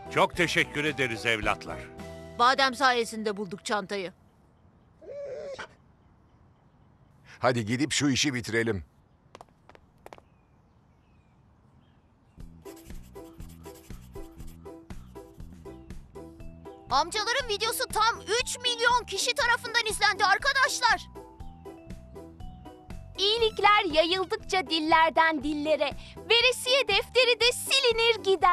Çok teşekkür ederiz evlatlar. Badem sayesinde bulduk çantayı. Hadi gidip şu işi bitirelim. Amcaların videosu tam 3 milyon kişi tarafından izlendi arkadaşlar. İyilikler yayıldıkça dillerden dillere, veresiye defteri de silinir gider.